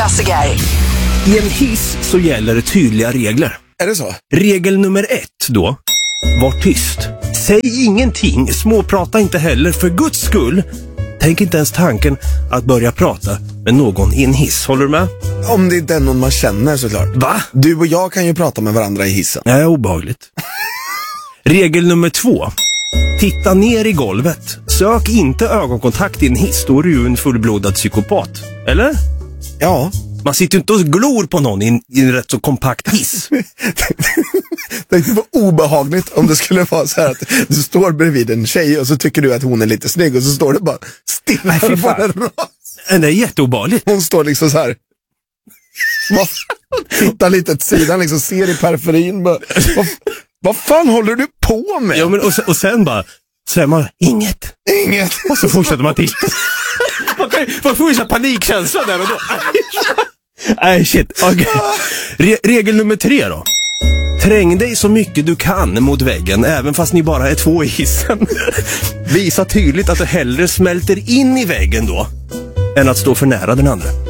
Lasse-Geir. I en hiss så gäller det tydliga regler. Är det så? Regel nummer 1 då. Var tyst. Säg ingenting, småprata inte heller, för Guds skull. Tänk inte ens tanken att börja prata med någon i en hiss, håller du med? Om det inte är någon man känner såklart. Va? Du och jag kan ju prata med varandra i hissen. Nej, obehagligt. Regel nummer 2. Titta ner i golvet. Sök inte ögonkontakt i en hiss, då är du ju en fullblodad psykopat. Eller? Ja. Man sitter ju inte och glor på någon i en rätt så kompakt hiss. Det var obehagligt om det skulle vara så här att du står bredvid en tjej och så tycker du att hon är lite snygg och så står du bara stirrar på den. Det är jätteobehagligt. Hon står liksom så här. Tittar lite åt sidan, liksom ser i periferin. Vad fan håller du på med? Ja, men och sen bara säger man inget. Och så fortsätter man titta. Man får ju så panikkänsla där och då. Nej, shit. Okay. Regel nummer 3 då. Träng dig så mycket du kan mot väggen, även fast ni bara är 2 i hissen. Visa tydligt att du hellre smälter in i väggen då än att stå för nära den andra.